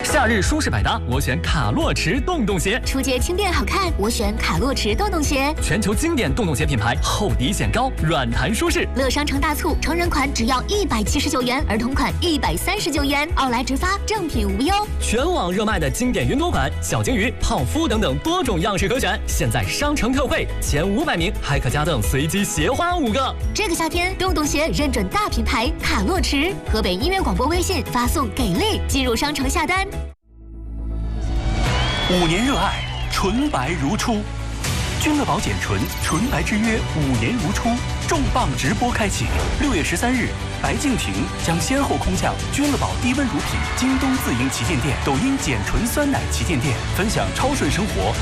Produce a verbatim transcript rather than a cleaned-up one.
夏日舒适百搭，我选卡洛驰洞洞鞋。 出街轻便好看，我选卡洛驰洞洞鞋。 全球经典洞洞鞋品牌，厚底显高，软弹舒适。 乐商城大促，成人款只要一百七十九元，儿童款一百三十九元，奥莱直发，正品无忧。 全网热卖的经典云朵款、小金鱼、泡芙等等多种样式可选，现在商城特惠，前五百名还可加赠随机鞋花五个。 这个夏天，洞洞鞋认准大品牌卡洛驰，河北音乐广播微信发送给力，进入商城下单。 五年热爱，纯白如初。君乐宝简纯纯白之约五年如初，重磅直播开启。六月十三日，白敬亭将先后空降君乐宝低温乳品京东自营旗舰店、抖音简纯酸奶旗舰店，分享超顺生活。